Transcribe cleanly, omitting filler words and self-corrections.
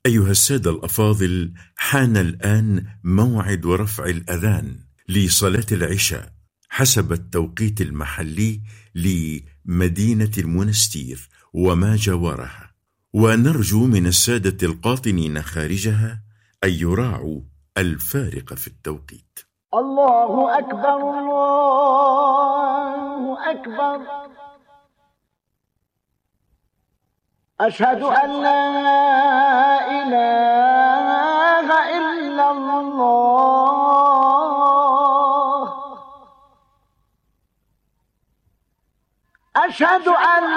أيها السادة الأفاضل، حان الآن موعد رفع الأذان لصلاة العشاء حسب التوقيت المحلي لمدينة المنستير وما جاورها، ونرجو من السادة القاطنين خارجها أن يراعوا الفارق في التوقيت. الله أكبر الله أكبر، أشهد أن لا إله إلا الله، أشهد أن